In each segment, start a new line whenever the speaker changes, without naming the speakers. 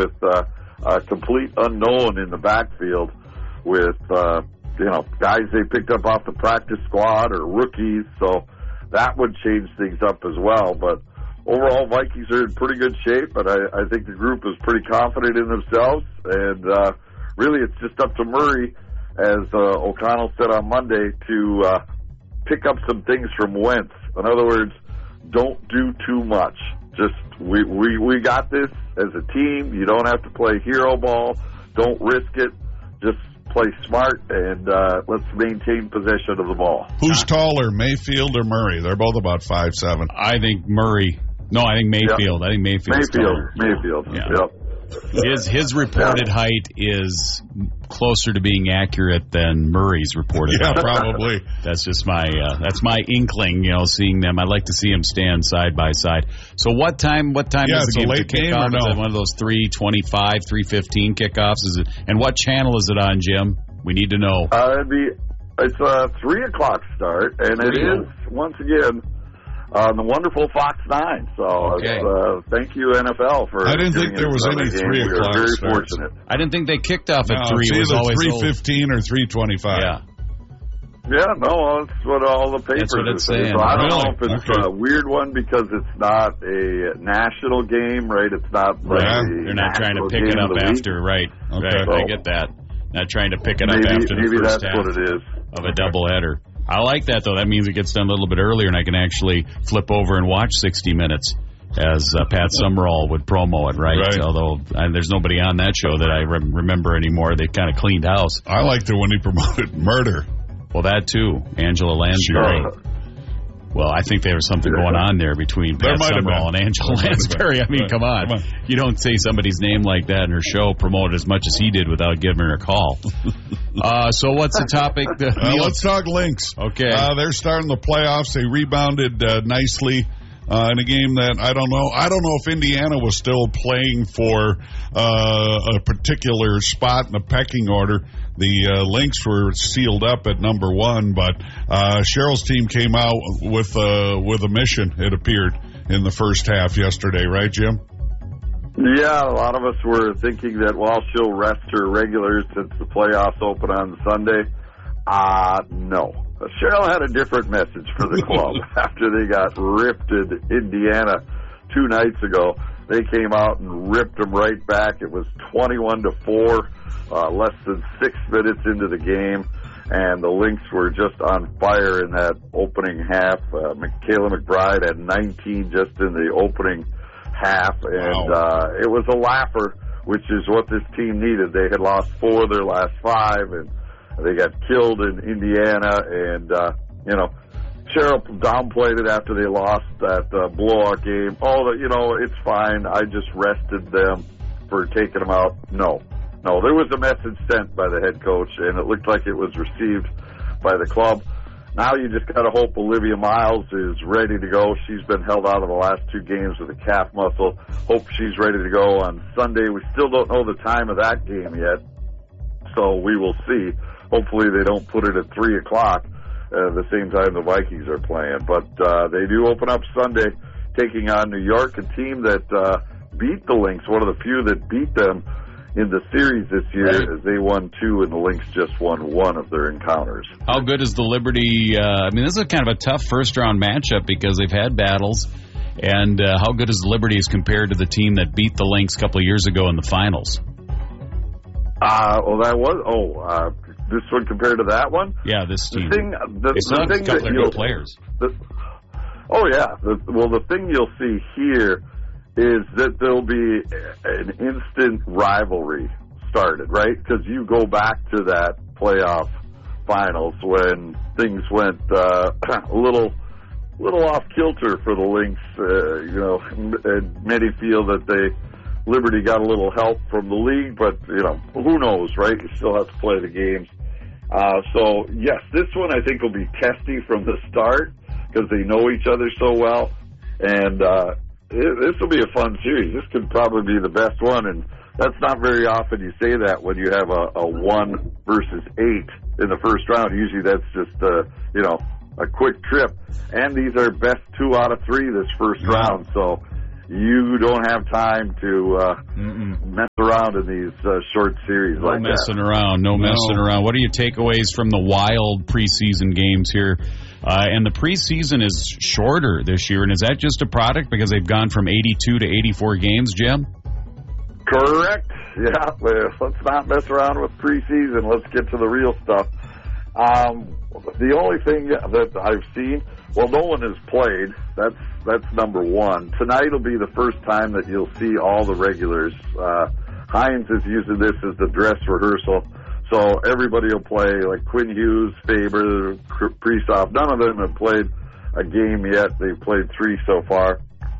with a complete unknown in the backfield with, guys they picked up off the practice squad or rookies. So that would change things up as well. But overall, Vikings are in pretty good shape, but I think the group is pretty confident in themselves. And really, it's just up to Murray, as O'Connell said on Monday, to pick up some things from Wentz. In other words, don't do too much. Just, we got this as a team. You don't have to play hero ball. Don't risk it. Just play smart, and let's maintain possession of the ball.
Who's taller, Mayfield or Murray? They're both about 5'7".
I think Murray. No, I think Mayfield.
Yep.
I think Mayfield's taller.
Mayfield.
Yeah.
Yep.
His reported height is closer to being accurate than Murray's reported height.
Yeah, probably.
That's just my inkling, seeing them. I'd like to see them stand side by side. So what time is the game to kick off? Is it one of those 3:25, 3:15 kickoffs? Is it? And what channel is it on, Jim? We need to know.
It's a 3 o'clock start, and it is, once again, on the wonderful Fox 9. So
okay.
Thank you, NFL, for.
I didn't think there was any 3 o'clock.
We were very
starts.
fortunate.
I didn't think they kicked off at 3.
It's
it was
either
always
3:15 or 3:25.
Yeah.
Yeah, no, that's what all the papers
That's what it's
are saying.
saying.
So I don't
Really?
know if it's a weird one because it's not a national game, right? It's not like
They're not trying to pick it up after, right?
Okay.
Right,
So,
I get that. Not trying to pick it up after the
maybe
first
that's
half
what it is.
of a doubleheader. I like that, though. That means it gets done a little bit earlier, and I can actually flip over and watch 60 Minutes, as Pat Summerall would promo it, right? Although there's nobody on that show that I remember anymore. They kind of cleaned house.
I liked it when he promoted Murder.
Well, that too. Angela Lansbury. Well, I think there was something going on there between Pat Summerall and Angela Lansbury. I mean, come on. You don't say somebody's name like that in her show, promote as much as he did without giving her a call. So what's the topic?
Let's talk Lynx.
Okay.
They're starting the playoffs. They rebounded nicely in a game that I don't know. I don't know if Indiana was still playing for a particular spot in the pecking order. The Lynx were sealed up at number 1, but Cheryl's team came out with a mission, it appeared, in the first half yesterday, right, Jim?
Yeah, a lot of us were thinking that, she'll rest her regulars since the playoffs open on Sunday. No. Cheryl had a different message for the club after they got ripped in Indiana 2 nights ago. They came out and ripped them right back. It was 21-4, less than 6 minutes into the game, and the Lynx were just on fire in that opening half. Kayla McBride had 19 just in the opening half, and it was a laugher, which is what this team needed. They had lost 4 of their last 5, and they got killed in Indiana, and, Cheryl downplayed it after they lost that blowout game. It's fine. I just rested them for taking them out. No, there was a message sent by the head coach, and it looked like it was received by the club. Now you just got to hope Olivia Miles is ready to go. She's been held out of the last 2 games with a calf muscle. Hope she's ready to go on Sunday. We still don't know the time of that game yet, so we will see. Hopefully they don't put it at 3 o'clock at the same time the Vikings are playing. But they do open up Sunday taking on New York, a team that beat the Lynx, one of the few that beat them in the series this year, as they won 2 and the Lynx just won 1 of their encounters.
How good is the Liberty? This is kind of a tough first-round matchup because they've had battles. And how good is the Liberty as compared to the team that beat the Lynx a couple of years ago in the finals?
This one compared to that one?
Yeah, this team.
The thing
a couple of good players.
The thing you'll see here is that there'll be an instant rivalry started, right? Because you go back to that playoff finals when things went a little off kilter for the Lynx. And many feel that Liberty got a little help from the league, but who knows, right? You still have to play the games. So yes, this one I think will be testy from the start because they know each other so well, and this will be a fun series. This could probably be the best one, and that's not very often you say that when you have a 1 versus 8 in the first round. Usually that's just a quick trip, and these are best 2 out of 3 this first round. So you don't have time to mess around in these short series like that.
No messing around. What are your takeaways from the wild preseason games here? And the preseason is shorter this year, and is that just a product because they've gone from 82 to 84 games, Jim?
Correct. Yeah, well, let's not mess around with preseason. Let's get to the real stuff. The only thing that I've seen, well, no one has played. That's number one. Tonight will be the first time that you'll see all the regulars. Hines is using this as the dress rehearsal. So everybody will play, like Quinn Hughes, Faber, Priesthoff. None of them have played a game yet. They've played 3 so far.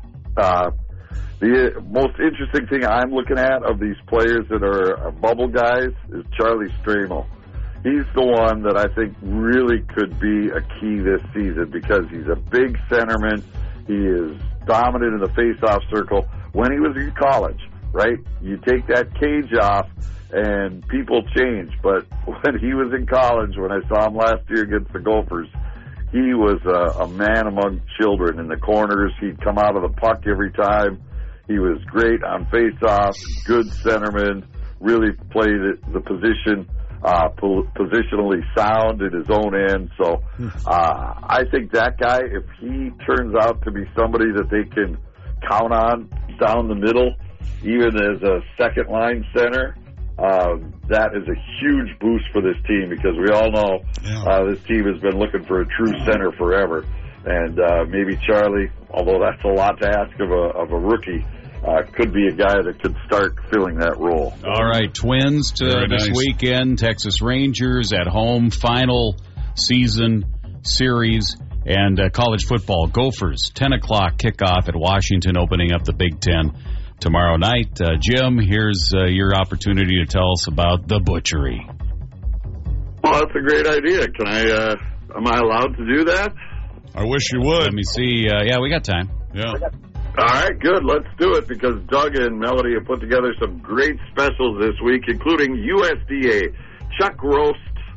The most interesting thing I'm looking at of these players that are bubble guys is Charlie Stramel. He's the one that I think really could be a key this season because he's a big centerman. He is dominant in the face-off circle. When he was in college, right, you take that cage off, and people change. But when he was in college, when I saw him last year against the Gophers, he was a man among children in the corners. He'd come out of the puck every time. He was great on face-off, good centerman, really played the position, positionally sound at his own end. So I think that guy, if he turns out to be somebody that they can count on down the middle, even as a second-line center, that is a huge boost for this team because we all know this team has been looking for a true center forever. And maybe Charlie, although that's a lot to ask of a rookie, could be a guy that could start filling that role.
All right, Twins this weekend, Texas Rangers at home, final season series, and college football, Gophers, 10 o'clock kickoff at Washington, opening up the Big Ten tomorrow night. Jim, here's your opportunity to tell us about the Butchery.
Well, that's a great idea. Am I allowed to do that?
I wish you would.
Let me see. Yeah, we got time.
Yeah.
All right, good. Let's do it because Doug and Melody have put together some great specials this week, including USDA chuck roasts,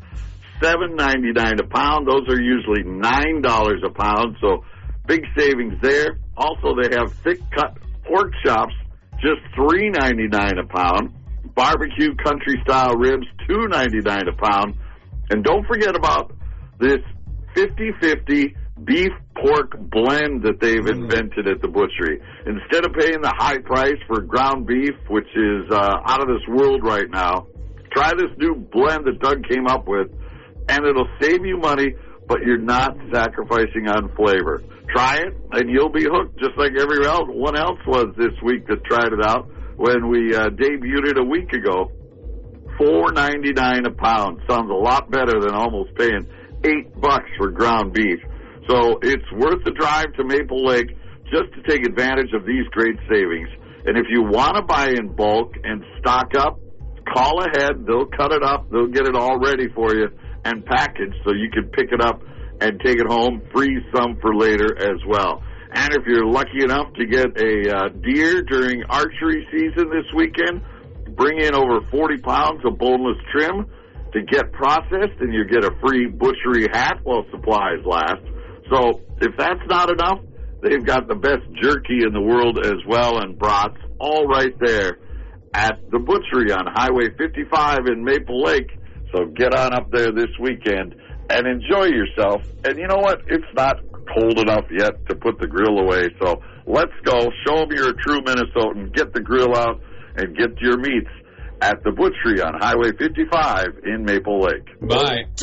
$7.99 a pound. Those are usually $9 a pound, so big savings there. Also, they have thick-cut pork chops, just $3.99 a pound. Barbecue country-style ribs, $2.99 a pound. And don't forget about this 50-50 beef-pork blend that they've invented at the Butchery. Instead of paying the high price for ground beef, which is out of this world right now, try this new blend that Doug came up with, and it'll save you money, but you're not sacrificing on flavor. Try it, and you'll be hooked, just like everyone else was this week that tried it out when we debuted it a week ago. $4.99 a pound. Sounds a lot better than almost paying $8 for ground beef. So it's worth the drive to Maple Lake just to take advantage of these great savings. And if you want to buy in bulk and stock up, call ahead. They'll cut it up. They'll get it all ready for you and packaged so you can pick it up and take it home, freeze some for later as well. And if you're lucky enough to get a deer during archery season this weekend, bring in over 40 pounds of boneless trim to get processed, and you get a free Butchery hat while supplies last. So if that's not enough, they've got the best jerky in the world as well, and brats all right there at the Butchery on Highway 55 in Maple Lake. So get on up there this weekend and enjoy yourself. And you know what? It's not cold enough yet to put the grill away. So let's go. Show them you're a true Minnesotan. Get the grill out and get your meats at the Butchery on Highway 55 in Maple Lake.
Bye.